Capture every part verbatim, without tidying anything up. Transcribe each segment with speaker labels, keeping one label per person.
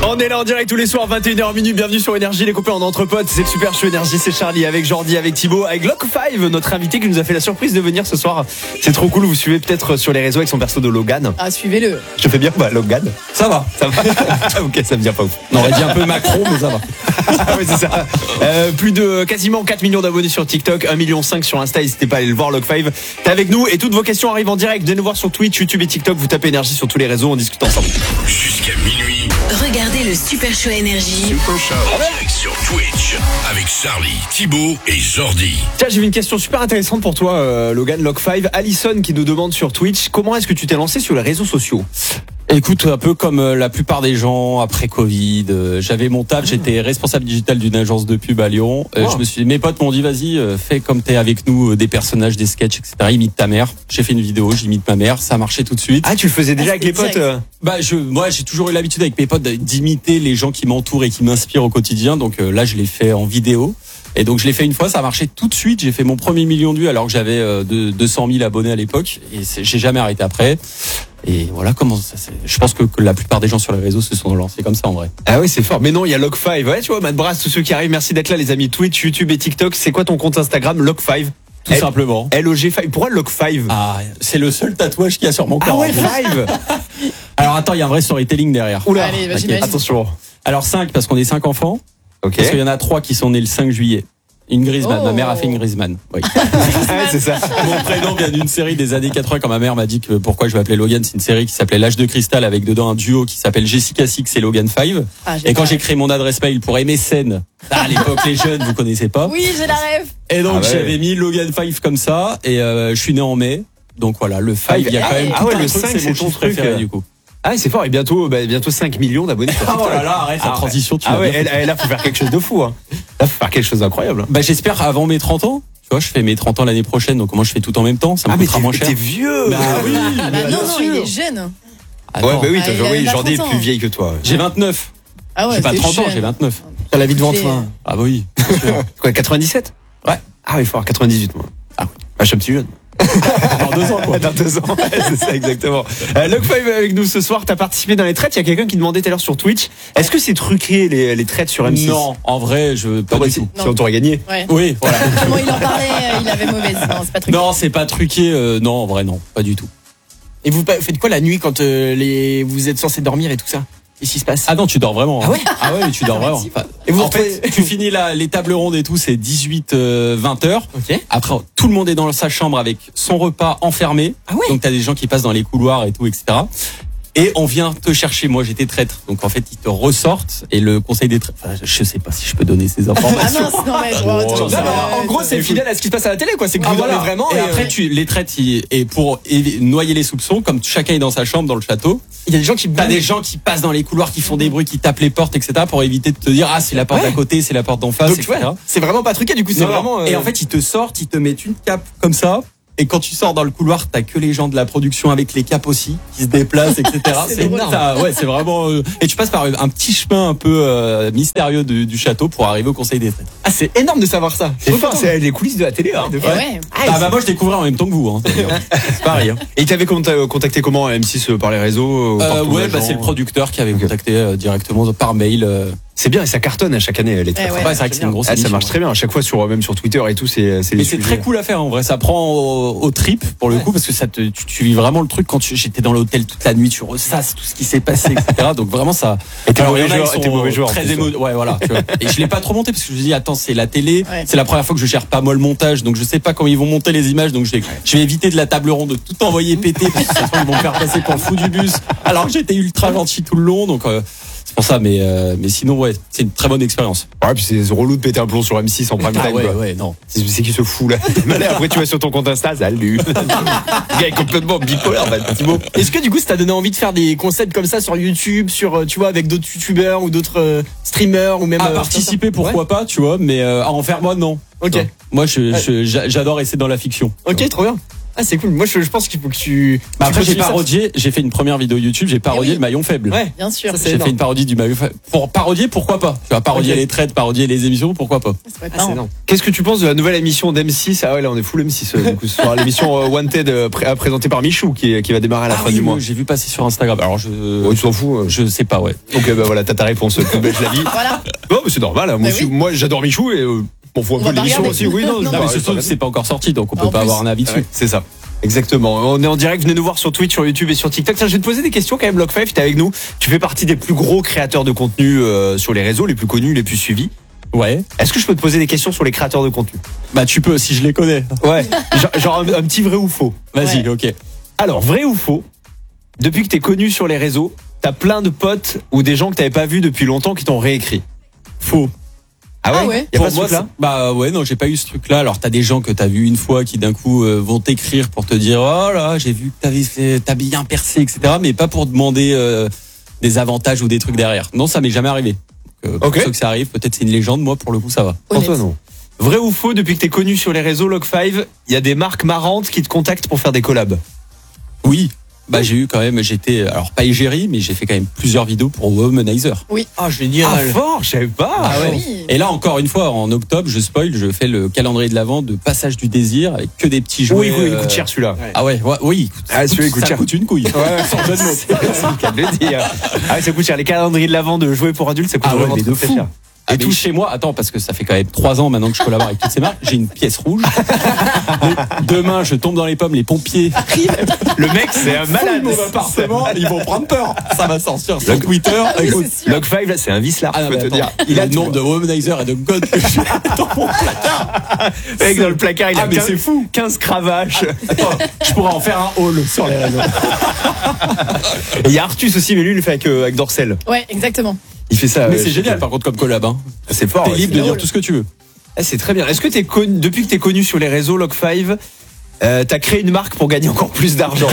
Speaker 1: On est là en direct tous les soirs, vingt et une heures minuit. Bienvenue sur Énergie, les copains, on est entre potes. C'est le Super Show Énergie, c'est Charlie avec Jordi, avec Thibaut, avec Lock cinq, notre invité qui nous a fait la surprise de venir ce soir. C'est trop cool, vous suivez peut-être sur les réseaux avec son perso de Logan.
Speaker 2: Ah, suivez-le.
Speaker 1: Je fais bien, bah Logan.
Speaker 3: Ça va,
Speaker 1: ça va. Ok, ça me vient pas ouf.
Speaker 3: On aurait dit un peu Macron, mais ça va.
Speaker 1: Ah oui, c'est ça. Euh, plus de quasiment quatre millions d'abonnés sur TikTok, un virgule cinq million sur Insta. N'hésitez pas à aller le voir, Lock cinq. T'es avec nous et toutes vos questions arrivent en direct. Venez nous voir sur Twitch, YouTube et TikTok. Vous tapez Énergie sur tous les réseaux, on discute ensemble.
Speaker 4: Jusqu'à minuit.
Speaker 5: Regardez le Super Show Énergie.
Speaker 4: Super Show. En direct sur Twitch avec Charlie, Thibaut et Jordi.
Speaker 1: Tiens, j'ai une question super intéressante pour toi, euh, Logan, Lock cinq. Alison qui nous demande sur Twitch, comment est-ce que tu t'es lancé sur les réseaux sociaux ?
Speaker 3: Écoute, un peu comme euh, la plupart des gens après Covid, euh, j'avais mon taf, j'étais responsable digital d'une agence de pub à Lyon. Euh,
Speaker 1: Wow.
Speaker 3: Je me suis, mes potes m'ont dit vas-y, euh, fais comme t'es avec nous, euh, des personnages, des sketchs, et cetera. Imite ta mère. J'ai fait une vidéo, j'imite ma mère, ça a marché tout de suite.
Speaker 1: Ah, tu le faisais déjà
Speaker 2: Ah,
Speaker 1: avec les potes euh...
Speaker 3: Bah, je, moi, j'ai toujours eu l'habitude avec mes potes d'imiter les gens qui m'entourent et qui m'inspirent au quotidien. Donc euh, là, je l'ai fait en vidéo. Et donc je l'ai fait une fois, ça a marché tout de suite. J'ai fait mon premier million de vues alors que j'avais euh, de, deux cent mille abonnés à l'époque. Et c'est- j'ai jamais arrêté après. Et voilà comment ça. C'est, je pense que, que la plupart des gens sur les réseaux se sont lancés comme ça en vrai.
Speaker 1: Ah oui, c'est fort. Mais non, il y a Lock cinq. Ouais, tu vois, Matt Brass, tous ceux qui arrivent, merci d'être là, les amis. Twitch, YouTube et TikTok. C'est quoi ton compte Instagram, Lock cinq?
Speaker 3: Tout
Speaker 1: L-
Speaker 3: simplement.
Speaker 1: L O G cinq. Pourquoi Lock cinq?
Speaker 3: Ah, c'est le seul tatouage qu'il y a sur mon
Speaker 1: Ah
Speaker 3: corps.
Speaker 1: ouais,
Speaker 3: en fait.
Speaker 1: cinq.
Speaker 3: Alors attends, il y a un vrai storytelling derrière.
Speaker 1: Oula.
Speaker 2: Allez, bah,
Speaker 3: Ok,
Speaker 2: j'imagine.
Speaker 1: Attention.
Speaker 3: Alors cinq parce qu'on est cinq enfants.
Speaker 1: Ok.
Speaker 3: Parce qu'il y en a trois qui sont nés le cinq juillet. Une Griezmann.
Speaker 2: Oh.
Speaker 3: Ma mère a fait une Griezmann. Oui.
Speaker 1: Ouais, c'est ça.
Speaker 3: Mon prénom vient d'une série des années quatre-vingts quand ma mère m'a dit que pourquoi je m'appelais Logan. C'est une série qui s'appelait L'âge de cristal avec dedans un duo qui s'appelle Jessica Six et Logan cinq.
Speaker 2: Ah, j'ai
Speaker 3: Et quand
Speaker 2: pas-
Speaker 3: j'ai créé mon adresse mail pour M S N, ah, à l'époque les jeunes vous connaissez pas.
Speaker 2: Oui, j'ai la rêve.
Speaker 3: Et donc
Speaker 1: Ah ouais.
Speaker 3: j'avais mis Logan cinq comme ça et euh, je suis né en mai. Donc voilà, le cinq, il y a quand même
Speaker 1: Ah
Speaker 3: tout
Speaker 1: ouais,
Speaker 3: un
Speaker 1: le
Speaker 3: truc,
Speaker 1: cinq,
Speaker 3: c'est
Speaker 1: c'est
Speaker 3: mon
Speaker 1: ton
Speaker 3: chiffre
Speaker 1: truc,
Speaker 3: préféré
Speaker 1: euh.
Speaker 3: du coup.
Speaker 1: Ah, c'est fort. Et bientôt, bah, bientôt cinq millions d'abonnés sur
Speaker 3: Ah
Speaker 1: TikTok.
Speaker 3: oh là là, arrête la
Speaker 1: Ah,
Speaker 3: transition, tu
Speaker 1: Ah
Speaker 3: vas
Speaker 1: ouais,
Speaker 3: bien.
Speaker 1: et, et là, faut faire quelque chose de fou. Hein. Là, faut faire quelque chose d'incroyable.
Speaker 3: Bah j'espère avant mes trente ans. Tu vois, je fais mes trente ans l'année prochaine, donc moi je fais tout en même temps, ça me
Speaker 1: Ah, mais
Speaker 3: coûtera
Speaker 1: t'es,
Speaker 3: moins cher.
Speaker 1: t'es vieux.
Speaker 3: Bah oui.
Speaker 2: Ah, bah,
Speaker 3: bah,
Speaker 2: non,
Speaker 3: bien
Speaker 2: non,
Speaker 3: sûr.
Speaker 2: il est jeune.
Speaker 3: Ah,
Speaker 1: Ouais,
Speaker 3: non.
Speaker 1: bah oui,
Speaker 2: Ah,
Speaker 1: toi,
Speaker 2: il a
Speaker 1: oui,
Speaker 2: même pas
Speaker 1: Jordi est
Speaker 2: trente
Speaker 1: plus
Speaker 2: ans.
Speaker 1: vieille que toi.
Speaker 3: J'ai vingt-neuf.
Speaker 2: Ah ouais,
Speaker 3: J'ai pas
Speaker 2: t'es
Speaker 3: trente ans,
Speaker 2: jeune.
Speaker 3: j'ai vingt-neuf.
Speaker 6: T'as la vie devant
Speaker 2: J'ai-
Speaker 6: toi.
Speaker 3: Ah bah oui.
Speaker 1: Quoi, quatre-vingt-dix-sept?
Speaker 3: Ouais.
Speaker 1: Ah oui, il faut avoir quatre-vingt-dix-huit, moi.
Speaker 3: Ah oui.
Speaker 1: Ah, je suis un petit jeune.
Speaker 3: Dans deux ans quoi.
Speaker 1: Dans deux ans, ouais, c'est ça exactement. Euh, Lock cinq avec nous ce soir, t'as participé dans les traites. Il y a quelqu'un qui demandait tout à l'heure sur Twitch, est-ce que c'est truqué les, les traites sur M six?
Speaker 3: Non, en vrai, je pas
Speaker 1: Ah, bah,
Speaker 3: du
Speaker 1: si,
Speaker 3: tout.
Speaker 1: si on t'aurait gagné.
Speaker 2: Ouais.
Speaker 3: Oui, voilà.
Speaker 2: Comment il en parlait, euh, il avait mauvaise. Non, c'est pas truc.
Speaker 3: Non, c'est pas truqué. euh, non, en vrai, non, pas du tout.
Speaker 6: Et vous faites quoi la nuit quand euh, les... vous êtes censé dormir et tout ça? Qu'est-ce qui se passe?
Speaker 3: Ah non, tu dors vraiment. hein.
Speaker 6: Ah ouais
Speaker 3: Ah ouais, mais tu dors vraiment. Enfin,
Speaker 6: Et vous
Speaker 3: en fait, tu finis la, les tables rondes et tout, c'est dix-huit vingt heures.
Speaker 6: Ok.
Speaker 3: Après, tout le monde est dans sa chambre avec son repas enfermé.
Speaker 6: Ah ouais.
Speaker 3: Donc t'as des gens qui passent dans les couloirs et tout, et cetera. Et on vient te chercher. Moi, j'étais traître. Donc en fait, ils te ressortent et le conseil des traîtres. Enfin, je sais pas si je peux donner ces
Speaker 2: Ah
Speaker 3: informations.
Speaker 2: mince, non, mais je
Speaker 3: Oh,
Speaker 2: vois.
Speaker 3: ça va.
Speaker 6: En gros, c'est fidèle à ce qui se passe à la télé, quoi. C'est que
Speaker 3: Ah,
Speaker 6: vous dormez
Speaker 3: voilà.
Speaker 6: vraiment.
Speaker 3: Et
Speaker 6: Et,
Speaker 3: après,
Speaker 6: euh,
Speaker 3: tu les traites. ils- Et pour évi- noyer les soupçons, comme chacun est dans sa chambre dans le château,
Speaker 6: il y a des gens qui
Speaker 3: t'as
Speaker 6: bougent.
Speaker 3: des gens qui passent dans les couloirs, qui font des bruits, qui tapent les portes, et cetera, pour éviter de te dire ah c'est la porte
Speaker 6: Ouais.
Speaker 3: d'à côté, c'est la porte d'en face,
Speaker 6: Donc,
Speaker 3: et
Speaker 6: tu vois,
Speaker 3: cetera.
Speaker 6: c'est vraiment pas truqué, du coup, c'est
Speaker 3: Non, non.
Speaker 6: vraiment. euh,
Speaker 3: Et en fait, ils te sortent, ils te mettent une cape comme ça. Et quand tu sors dans le couloir, t'as que les gens de la production avec les capes aussi qui se déplacent, et cetera.
Speaker 2: C'est drôle.
Speaker 3: énorme. T'as- Ouais, c'est vraiment. euh, Et tu passes par un petit chemin un peu euh, mystérieux du, du château pour arriver au Conseil des traîtres.
Speaker 6: Ah, c'est énorme de savoir ça.
Speaker 1: C'est fort, c'est les coulisses de la télé. Hein.
Speaker 2: Eh ouais.
Speaker 3: Ah bah moi je découvrais en même temps que vous. Hein. C'est pareil. Hein.
Speaker 1: Et il t'avait conta- contacté comment M six par les réseaux par
Speaker 3: Euh,
Speaker 1: ton
Speaker 3: ouais,
Speaker 1: agent
Speaker 3: bah c'est le producteur qui avait contacté euh, directement par mail. euh.
Speaker 1: C'est bien et ça cartonne à chaque année. Les traites.
Speaker 2: Eh ouais.
Speaker 3: Ouais, c'est vrai que c'est une grosse
Speaker 1: Ah, ça
Speaker 3: émission.
Speaker 1: marche très bien. À chaque fois, sur, même sur Twitter et tout, c'est, c'est les
Speaker 3: Mais c'est
Speaker 1: sujets.
Speaker 3: très cool à faire en vrai, ça prend au, au trip pour le coup parce que ça te, tu, tu vis vraiment le truc quand tu, j'étais dans l'hôtel toute la nuit, tu ressasses tout ce qui s'est passé, et cetera. Donc vraiment ça.
Speaker 1: Et t'es
Speaker 3: Alors,
Speaker 1: mauvais
Speaker 3: il y en a,
Speaker 1: joueur,
Speaker 3: ils sont
Speaker 1: et t'es mauvais joueur, en
Speaker 3: Très
Speaker 1: plus,
Speaker 3: émo... Ouais voilà. Tu vois. Et je l'ai pas trop monté parce que je me dis attends c'est la télé,
Speaker 2: Ouais.
Speaker 3: c'est la première fois que je gère pas moi le montage, donc je sais pas comment ils vont monter les images, donc je vais, je vais éviter de la table ronde de tout envoyer péter parce que ça se trouve, ils vont me faire passer pour le fou du bus. Alors que j'étais ultra gentil tout le long, donc. Euh, c'est pour ça, mais, euh, mais sinon, ouais, c'est une très bonne expérience.
Speaker 1: Ouais, puis c'est relou de péter un plomb sur M six en prime
Speaker 3: Ah
Speaker 1: time.
Speaker 3: ouais,
Speaker 1: quoi.
Speaker 3: ouais, non.
Speaker 1: C'est, c'est qui se fout là. Après, tu vas sur ton compte Insta, salut. Le gars est complètement bipolaire, bah, Thibaut.
Speaker 6: Est-ce que du coup, ça t'a donné envie de faire des concepts comme ça sur YouTube, sur, euh, tu vois, avec d'autres youtubeurs ou d'autres euh, streamers ou même.
Speaker 3: À
Speaker 6: euh,
Speaker 3: participer, pourquoi
Speaker 6: Ouais.
Speaker 3: pas, tu vois, mais euh, à en faire moi, non.
Speaker 6: Ok.
Speaker 3: Tu vois. Moi, je, je- j'a- j'adore essayer dans la fiction.
Speaker 6: Ok, trop bien. Ah, c'est cool. Moi, je, je pense qu'il faut que tu.
Speaker 3: Bah
Speaker 6: tu
Speaker 3: après, j'ai
Speaker 6: continues ça.
Speaker 3: parodié, j'ai fait une première vidéo YouTube, j'ai parodié
Speaker 2: Eh oui.
Speaker 3: le maillon faible.
Speaker 6: Ouais.
Speaker 2: Bien sûr.
Speaker 6: Ça, c'est
Speaker 3: J'ai fait
Speaker 6: énorme.
Speaker 3: une parodie du maillon faible. Pour parodier, pourquoi pas? Tu vas parodier
Speaker 6: Ok.
Speaker 3: les traites, parodier les émissions, pourquoi pas?
Speaker 2: Ça pourrait être
Speaker 6: Ah, c'est
Speaker 2: marrant.
Speaker 6: énorme. Qu'est-ce que tu penses de la nouvelle émission d'M six? Ah ouais, là, on est full M six. euh, Du coup, ce soir, l'émission euh, Wanted euh, pré- présentée par Michou qui, qui va démarrer à la
Speaker 3: Ah
Speaker 6: fin
Speaker 3: oui,
Speaker 6: du mois.
Speaker 3: moi, j'ai vu passer sur Instagram. Alors je,
Speaker 6: Oh, tu t'en fous. euh.
Speaker 3: je sais pas, ouais.
Speaker 6: Ok, bah voilà, t'as ta réponse. Plus belle la vie.
Speaker 2: Voilà.
Speaker 6: Non, mais c'est normal. hein. Moi,
Speaker 2: Mais
Speaker 6: aussi,
Speaker 2: oui.
Speaker 6: moi, j'adore Michou et euh, on voit un
Speaker 2: On
Speaker 6: peu
Speaker 2: va pas
Speaker 6: l'émission
Speaker 2: regarder.
Speaker 6: aussi. Oui, non,
Speaker 2: Non,
Speaker 6: je-
Speaker 3: Non,
Speaker 6: bah,
Speaker 3: mais
Speaker 6: ouais,
Speaker 3: surtout
Speaker 6: t'as
Speaker 3: que c'est pas encore sorti, donc on
Speaker 2: En
Speaker 3: peut pas
Speaker 2: plus.
Speaker 3: avoir un avis dessus.
Speaker 6: Ouais, c'est ça. Exactement. On est en direct. Venez nous voir sur Twitch, sur YouTube et sur TikTok. Tiens, je vais te poser des questions quand même. Lock five, t'es avec nous. Tu fais partie des plus gros créateurs de contenu euh, sur les réseaux, les plus connus, les plus suivis.
Speaker 3: Ouais.
Speaker 6: Est-ce que je peux te poser des questions sur les créateurs de contenu?
Speaker 3: Bah tu peux si je les connais.
Speaker 6: Ouais. genre genre un, un petit vrai ou faux.
Speaker 3: Vas-y,
Speaker 2: Ouais.
Speaker 3: ok.
Speaker 6: Alors, vrai ou faux? Depuis que t'es connu sur les réseaux, t'as plein de potes ou des gens que t'avais pas vus depuis longtemps qui t'ont réécrit.
Speaker 3: Faux.
Speaker 6: Ah ouais?
Speaker 2: Ah ouais.
Speaker 6: Y a
Speaker 3: Pour
Speaker 6: pas ce
Speaker 3: moi,
Speaker 6: truc-là?
Speaker 3: c'est- bah ouais, non, j'ai pas eu ce truc-là. Alors t'as des gens que t'as vu une fois qui d'un coup euh, vont t'écrire pour te dire oh là, j'ai vu que t'avais fait, t'as bien percé, et cetera. Mais pas pour demander euh, des avantages ou des trucs derrière. Non, ça m'est jamais arrivé. Donc, euh, pour
Speaker 6: Ok.
Speaker 3: ceux que ça arrive, peut-être c'est une légende. Moi, pour le coup, ça va.
Speaker 6: Pour toi,
Speaker 2: Honnête.
Speaker 6: non. Vrai ou faux, depuis que t'es connu sur les réseaux Lock five, il y a des marques marrantes qui te contactent pour faire des collabs.
Speaker 3: Oui. Bah j'ai eu quand même, j'étais alors pas égérie, mais j'ai fait quand même plusieurs vidéos pour Womanizer.
Speaker 6: Ah, je vais dire. Ah, fort, je savais pas.
Speaker 3: Ah ouais.
Speaker 2: Oui.
Speaker 3: Et là encore une fois, en octobre, je spoil, je fais le calendrier de l'avant de Passage du désir avec que des petits jouets.
Speaker 6: Oui, il
Speaker 3: euh,
Speaker 6: coûte cher celui-là.
Speaker 3: Ah ouais, ouais, oui. il coûte-
Speaker 6: Ah, celui-là, il coûte
Speaker 3: ça
Speaker 6: cher.
Speaker 3: coûte une couille.
Speaker 6: Ouais, sans jeu de mots. C'est le cas de le dire. Ah ouais, ça coûte cher. Les calendriers de l'avant de jouer pour adultes, ça coûte
Speaker 3: Ah ouais,
Speaker 6: vraiment
Speaker 3: mais
Speaker 6: très,
Speaker 3: de
Speaker 6: très
Speaker 3: fou.
Speaker 6: cher.
Speaker 3: Et
Speaker 6: Et
Speaker 3: tout
Speaker 6: tout
Speaker 3: chez moi, attends, parce que ça fait quand même trois ans maintenant que je collabore avec toutes ces marques, j'ai une pièce rouge. Demain, je tombe dans les pommes, les pompiers
Speaker 6: Le mec, c'est un malade.
Speaker 3: mon appartement, ils vont prendre peur. Ça va sortir sur
Speaker 6: Le-
Speaker 3: Twitter. Écoute,
Speaker 2: c'est sûr.
Speaker 6: Lock five, là, c'est un vice là.
Speaker 3: ah non,
Speaker 6: je peux
Speaker 3: mais
Speaker 6: te dire.
Speaker 3: attends, il a le nombre de Womanizer et de God que j'ai dans mon placard.
Speaker 6: Le mec, dans le placard, il a
Speaker 3: Ah, mais
Speaker 6: quinze
Speaker 3: c'est fou.
Speaker 6: quinze cravaches.
Speaker 3: Attends, je pourrais en faire un haul sur les réseaux.
Speaker 6: Et il y a Artus aussi, mais lui, il le fait avec, euh, avec Dorcel.
Speaker 2: Ouais, exactement.
Speaker 6: Il fait ça.
Speaker 3: Mais
Speaker 6: euh,
Speaker 3: c'est
Speaker 6: chez-
Speaker 3: génial par contre comme collab. Hein.
Speaker 6: C'est fort.
Speaker 3: T'es
Speaker 6: ouais,
Speaker 3: libre
Speaker 6: c'est
Speaker 3: de dire
Speaker 6: drôle.
Speaker 3: tout ce que tu veux.
Speaker 6: Ah, c'est très bien. Est-ce que t'es connu, depuis que t'es connu sur les réseaux Lock five, euh, t'as créé une marque pour gagner encore plus d'argent?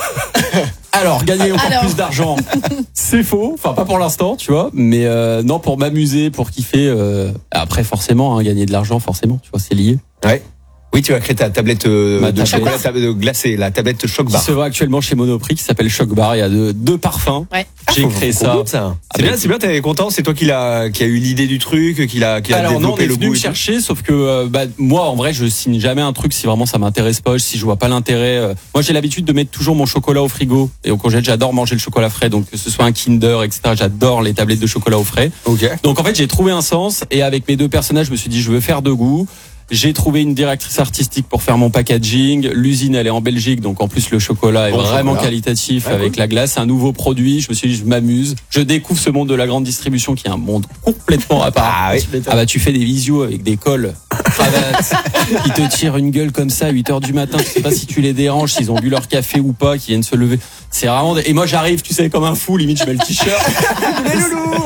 Speaker 3: Alors, gagner encore
Speaker 2: Alors.
Speaker 3: plus d'argent, c'est faux. Enfin, pas pour l'instant, tu vois. Mais euh, non, pour m'amuser, pour kiffer. Euh, après, forcément, hein, gagner de l'argent, forcément, tu vois, c'est lié.
Speaker 6: Ouais. Oui, tu as créé ta tablette euh,
Speaker 3: Ma
Speaker 6: de
Speaker 3: tablette.
Speaker 6: chocolat tab- de glacé, la tablette Choc
Speaker 3: Qui
Speaker 6: Bar.
Speaker 3: se vend actuellement chez Monoprix, qui s'appelle Choc Bar. Il y a deux, deux parfums.
Speaker 2: Ouais.
Speaker 3: J'ai
Speaker 6: Faut-
Speaker 3: créé
Speaker 6: faut
Speaker 3: ça.
Speaker 6: qu'on goûte ça.
Speaker 3: Ah,
Speaker 6: C'est
Speaker 3: bah,
Speaker 6: bien, c'est bien, t'es content, c'est toi qui l'a, qui a eu l'idée du truc, qui l'a, qui a
Speaker 3: Alors non, on
Speaker 6: développé
Speaker 3: est
Speaker 6: le
Speaker 3: venu
Speaker 6: goût.
Speaker 3: me
Speaker 6: et tout.
Speaker 3: chercher, sauf que euh, bah, moi, en vrai, je signe jamais un truc si vraiment ça m'intéresse pas, si je vois pas l'intérêt. euh. Moi, j'ai l'habitude de mettre toujours mon chocolat au frigo et au congèle. J'adore manger le chocolat frais, donc que ce soit un Kinder, et cetera. J'adore les tablettes de chocolat au frais.
Speaker 6: Ok.
Speaker 3: Donc en fait, j'ai trouvé un sens et avec mes deux personnages, je me suis dit, je veux faire deux goûts. J'ai trouvé une directrice artistique pour faire mon packaging. L'usine, elle est en Belgique, donc en plus le chocolat est
Speaker 6: Bon
Speaker 3: vraiment
Speaker 6: chocolat.
Speaker 3: qualitatif
Speaker 6: Ouais,
Speaker 3: avec
Speaker 6: cool.
Speaker 3: la glace. Un nouveau produit. Je me suis dit, je m'amuse. Je découvre ce monde de la grande distribution qui est un monde complètement à part.
Speaker 6: Ah oui.
Speaker 3: Ah bah tu fais des visios avec des cols, cravates, qui te tirent une gueule comme ça à huit heures du matin. Tu sais pas si tu les déranges, s'ils ont bu leur café ou pas, qui viennent se lever. C'est vraiment. Et moi j'arrive, tu sais, comme un fou. Limite, je mets le t-shirt. Les loulous.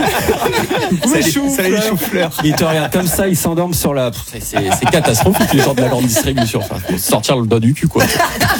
Speaker 6: Ça
Speaker 3: Mes
Speaker 6: les-
Speaker 3: choux,
Speaker 6: ça les
Speaker 3: frère.
Speaker 6: choux-fleurs.
Speaker 3: Ils te regardent comme ça, ils s'endorment sur la. C'est, c'est, c'est catastrophique les gens de la grande distribution. Enfin, faut sortir le doigt du cul quoi.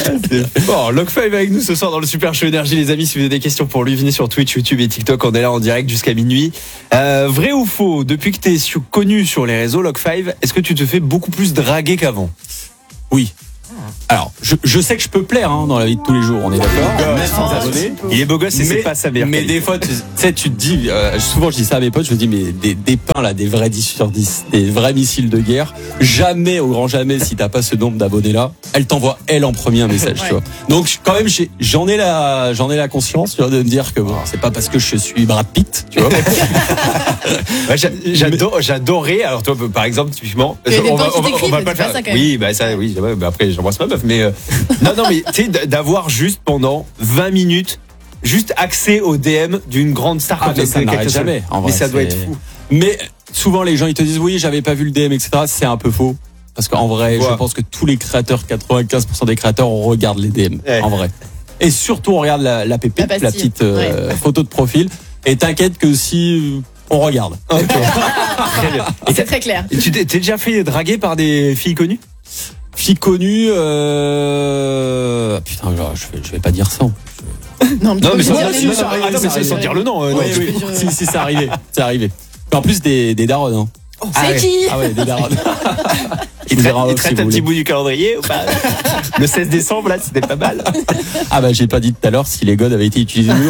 Speaker 6: Bon, Lock five avec nous ce soir dans le Super Show Énergie, les amis. Si vous avez des questions pour lui, venez sur Twitch, YouTube et TikTok. On est là en direct jusqu'à minuit. Euh, vrai ou faux, depuis que t'es su- connu sur les réseaux Lock five, est-ce que tu te fais beaucoup plus draguer qu'avant?
Speaker 3: Oui. Alors, je, je sais que je peux plaire hein, dans la vie de tous les jours, on est d'accord. Même sans abonnés.
Speaker 6: Il est beau gosse et c'est
Speaker 3: Mais-
Speaker 6: pas sa meilleure
Speaker 3: Mais
Speaker 6: qualité.
Speaker 3: des fois, tu tu sais, tu te dis, euh, souvent je dis ça à mes potes, je me dis, mais des, des pains là, des vrais dix sur dix, des vrais missiles de guerre, jamais, au grand jamais, si t'as pas ce nombre d'abonnés là, elle t'envoie elle en premier un message,
Speaker 2: Ouais.
Speaker 3: tu vois. Donc quand même, j'ai- j'en ai la, j'en ai la conscience, tu vois, de me dire que bon, c'est pas parce que je suis Brad Pitt, tu vois.
Speaker 6: Ouais, j'a- j'adore, j'adorais. Alors toi, par exemple, typiquement,
Speaker 2: Il y a des
Speaker 6: on va,
Speaker 2: potes qui
Speaker 6: on va, on
Speaker 2: t'écrivent,
Speaker 6: va
Speaker 2: mais
Speaker 6: pas
Speaker 2: tu
Speaker 6: le
Speaker 2: fais
Speaker 6: faire.
Speaker 2: ça quand même.
Speaker 6: Oui, bah ça, oui. ouais, bah après, j'embrasse ma meuf, mais euh, non, non, mais tu sais, d- d'avoir juste pendant vingt minutes, juste accès au D M d'une grande star
Speaker 3: Ah,
Speaker 6: comme
Speaker 3: mais
Speaker 6: ça,
Speaker 3: ça n'arrête
Speaker 6: quelques
Speaker 3: jamais.
Speaker 6: semaines.
Speaker 3: En
Speaker 6: Mais
Speaker 3: vrai,
Speaker 6: ça doit
Speaker 3: c'est-
Speaker 6: être fou.
Speaker 3: Mais souvent les gens ils te disent oui, j'avais pas vu le D M, et cetera. C'est un peu faux. Parce qu'en vrai,
Speaker 6: Ouais.
Speaker 3: je pense que tous les créateurs, quatre-vingt-quinze pour cent des créateurs, on regarde les D M.
Speaker 6: Ouais.
Speaker 3: En vrai. Et surtout, on regarde la, la pépite,
Speaker 2: La
Speaker 3: la,
Speaker 2: pastille.
Speaker 3: petite euh, photo de profil. Et t'inquiète que si euh, on regarde.
Speaker 6: Ok. Très bien. Et
Speaker 2: C'est
Speaker 6: t'as-
Speaker 2: très clair.
Speaker 6: et tu t'es t'es déjà fait draguer par des filles connues?
Speaker 3: Fille connue, euh... putain, genre, je vais, je vais pas dire ça.
Speaker 2: Non, mais,
Speaker 6: Non, mais
Speaker 2: tu
Speaker 6: ça,
Speaker 2: peux
Speaker 6: non,
Speaker 2: dire,
Speaker 6: non,
Speaker 2: mais
Speaker 6: ça-
Speaker 2: ça arrive,
Speaker 6: attends, mais
Speaker 2: ça
Speaker 6: sans
Speaker 2: arrive.
Speaker 6: dire le nom. euh, non,
Speaker 3: oui,
Speaker 6: tu
Speaker 3: oui.
Speaker 6: peux-
Speaker 3: si, si, c'est arrivé. C'est arrivé. Mais en plus, des, des darons. Hein.
Speaker 6: Ah
Speaker 2: C'est
Speaker 6: ouais.
Speaker 2: qui
Speaker 3: Ah ouais, des darons.
Speaker 1: Il
Speaker 3: vous
Speaker 1: traite,
Speaker 3: verrai
Speaker 1: il
Speaker 3: off,
Speaker 1: traite
Speaker 3: si
Speaker 1: un
Speaker 3: vous
Speaker 1: petit
Speaker 3: voulez.
Speaker 1: bout du calendrier ou pas? Le seize décembre, là, c'était pas mal.
Speaker 3: Ah bah j'ai pas dit tout à l'heure si les godes avaient été utilisés ou non.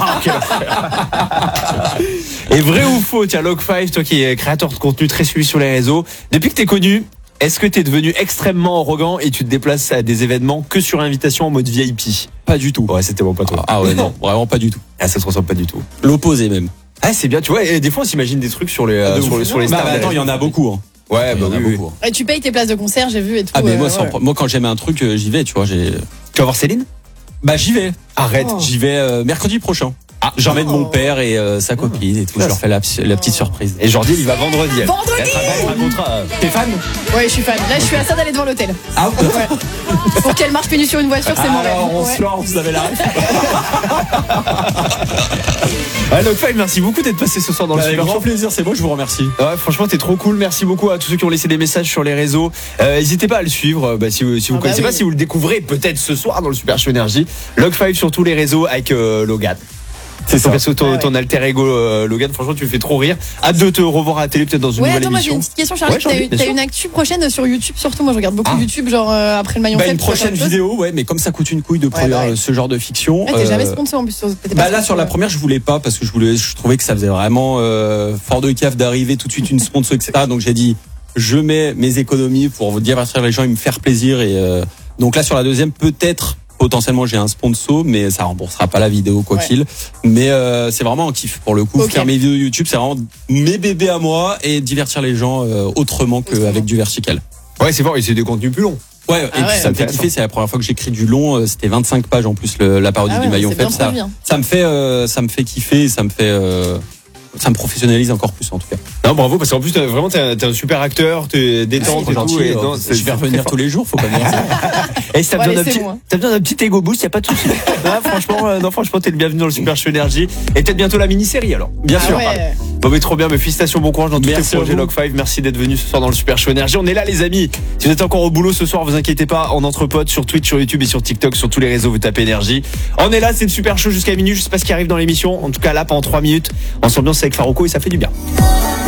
Speaker 1: Et vrai ou faux, tiens, Log cinq, toi qui es créateur de contenu très suivi sur les réseaux, depuis que t'es connu, est-ce que t'es devenu extrêmement arrogant et tu te déplaces à des événements que sur invitation en mode V I P?
Speaker 3: Pas du tout.
Speaker 1: Ouais, c'était bon, pas toi.
Speaker 3: Ah ouais non, vraiment pas du tout.
Speaker 1: Ah, ça se ressemble pas du tout.
Speaker 3: L'opposé même.
Speaker 1: Ah, c'est bien, tu vois, et des fois on s'imagine des trucs sur les, euh,
Speaker 3: Ah, de
Speaker 1: sur,
Speaker 3: ouf.
Speaker 1: les sur les
Speaker 3: Bah,
Speaker 1: stars.
Speaker 3: bah,
Speaker 1: des
Speaker 3: attends, il y en a
Speaker 1: réseaux.
Speaker 3: beaucoup. Hein.
Speaker 1: Ouais,
Speaker 3: Il y
Speaker 1: bah
Speaker 3: en a
Speaker 1: oui, oui.
Speaker 3: beaucoup.
Speaker 2: Et tu payes tes places de concert, j'ai vu et tout.
Speaker 3: Ah mais
Speaker 2: euh,
Speaker 3: moi,
Speaker 2: ouais.
Speaker 3: sans- moi quand j'aime un truc, euh, j'y vais, tu vois. J'ai.
Speaker 1: Tu vas voir Céline?
Speaker 3: Bah j'y vais.
Speaker 1: Arrête.
Speaker 2: Oh.
Speaker 3: J'y vais euh, mercredi prochain. Ah, j'emmène
Speaker 2: Oh.
Speaker 3: mon père et euh, sa copine et tout. Je leur fais la, la petite surprise.
Speaker 1: Et Jordi, il va vendredi.
Speaker 2: Vendredi
Speaker 1: Elle te racontera, euh,
Speaker 3: T'es fan?
Speaker 2: Ouais, je suis fan. Là, je suis à ça d'aller devant l'hôtel.
Speaker 3: Ah
Speaker 2: Ouais. Pour qu'elle marche pieds nus sur une voiture, c'est mon rêve.
Speaker 3: alors on
Speaker 2: Ouais.
Speaker 3: se lance, vous avez la ref.
Speaker 1: Ouais, Log cinq, merci beaucoup d'être passé ce soir dans le
Speaker 3: Avec
Speaker 1: Super
Speaker 3: grand
Speaker 1: Show.
Speaker 3: plaisir, c'est moi, je vous remercie.
Speaker 1: Ouais, franchement, t'es trop cool. Merci beaucoup à tous ceux qui ont laissé des messages sur les réseaux. Euh, N'hésitez pas à le suivre. Bah, si vous, si vous
Speaker 2: Ah bah
Speaker 1: connaissez
Speaker 2: oui.
Speaker 1: pas, si vous le découvrez peut-être ce soir dans le Super Show Énergie. Log cinq sur tous les réseaux avec euh, Logan.
Speaker 3: C'est
Speaker 1: Ton,
Speaker 3: ça.
Speaker 1: perso, ton,
Speaker 2: Ah ouais.
Speaker 1: ton alter ego euh, Logan, franchement, tu me fais trop rire. Hâte de te revoir à la télé, peut-être dans une
Speaker 2: Ouais,
Speaker 1: nouvelle
Speaker 2: attends, moi j'ai
Speaker 1: émission.
Speaker 2: une petite question, Charlie.
Speaker 1: Ouais,
Speaker 2: T'as
Speaker 1: Charlie,
Speaker 2: eu-
Speaker 1: bien
Speaker 2: T'as
Speaker 1: sûr.
Speaker 2: une actu prochaine sur YouTube, surtout. Moi je regarde beaucoup
Speaker 1: Ah.
Speaker 2: YouTube, genre euh, après le maillon
Speaker 3: Bah,
Speaker 2: faible.
Speaker 3: une prochaine
Speaker 2: tu vois,
Speaker 3: vidéo, ouais, mais comme ça coûte une couille de produire
Speaker 2: bah ouais.
Speaker 3: euh, ce genre de fiction.
Speaker 2: Ouais, t'es jamais
Speaker 3: euh,
Speaker 2: sponsor en plus. sur- t'étais pas
Speaker 3: Bah là
Speaker 2: sponsor,
Speaker 3: sur la
Speaker 2: ouais.
Speaker 3: première je voulais pas parce que je voulais je trouvais que ça faisait vraiment euh, fort de caf d'arriver tout de suite une sponsor etc, donc j'ai dit je mets mes économies pour vous divertir les gens et me faire plaisir et euh, donc là sur la deuxième peut-être potentiellement j'ai un sponsor mais ça remboursera pas la vidéo quoi
Speaker 2: Ouais.
Speaker 3: qu'il mais euh, c'est vraiment un kiff pour le coup
Speaker 2: Ok.
Speaker 3: faire mes vidéos YouTube c'est vraiment mes bébés à moi et divertir les gens euh, autrement
Speaker 2: Autrement.
Speaker 3: qu'avec du vertical.
Speaker 1: Ouais, c'est fort. Et c'est des contenus plus longs.
Speaker 3: Ouais, et
Speaker 2: Ah
Speaker 3: puis
Speaker 2: ouais,
Speaker 3: ça me fait
Speaker 1: intéressant.
Speaker 3: kiffer, c'est la première fois que j'écris du long, euh, c'était vingt-cinq pages en plus le, la parodie
Speaker 2: Ah ouais,
Speaker 3: du maillon
Speaker 2: c'est bien
Speaker 3: faible, ça,
Speaker 2: produit, hein.
Speaker 3: ça me fait euh, ça me fait kiffer, ça me fait euh, ça me professionnalise encore plus en tout cas.
Speaker 1: Non, bravo, parce qu'en plus, t'as- vraiment, t'es un, t'es un super acteur, t'es détente
Speaker 3: Trop
Speaker 1: et tout.
Speaker 3: gentil,
Speaker 1: Et
Speaker 3: euh,
Speaker 1: non, c'est-
Speaker 3: je vais
Speaker 1: c'est
Speaker 3: revenir
Speaker 1: très
Speaker 3: tous les jours, faut pas me dire ça.
Speaker 1: fort. Et si t'as
Speaker 2: Ouais,
Speaker 1: besoin d'un petit,
Speaker 2: laissez-moi.
Speaker 1: t'as besoin d'un petit ego boost, y a pas de souci. Ah, franchement, euh, non, franchement, t'es le bienvenu dans le Super Show Énergie. Et peut-être bientôt la mini-série, alors.
Speaker 3: Bien
Speaker 2: Ah
Speaker 3: sûr.
Speaker 2: ouais.
Speaker 1: Bon, mais trop bien, mais félicitations, bon courage dans tous
Speaker 3: Merci
Speaker 1: tes projets
Speaker 3: à vous.
Speaker 1: Log cinq. Merci d'être venu ce soir dans le Super Show Énergie. On est là, les amis. Si vous êtes encore au boulot ce soir, vous inquiétez pas, on entre potes sur Twitch, sur YouTube et sur TikTok, sur tous les réseaux, vous tapez Énergie. On est là, c'est le Super Show jusqu'à minuit. Je sais pas ce qui arrive dans l'émission. En tout cas, là, pendant trois minutes, on s'ambiance avec Farouko et ça fait du bien.